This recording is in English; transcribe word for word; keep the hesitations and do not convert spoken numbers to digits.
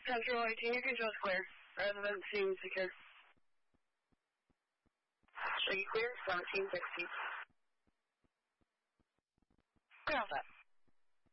Central eighteen, you can just clear. Resident seems secure. Show you clear, seventeen sixteen.